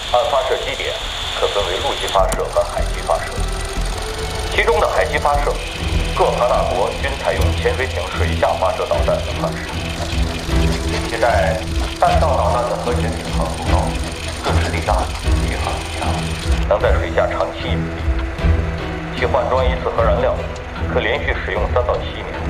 按发射基点可分为陆基发射和海基发射。其中的海基发射，各发达国均采用潜水艇水下发射导弹的方式。现在，弹道导弹的核潜艇航速高，各势力大，续航力强，能在水下长期隐蔽。其换装一次核燃料，可连续使用3到7年。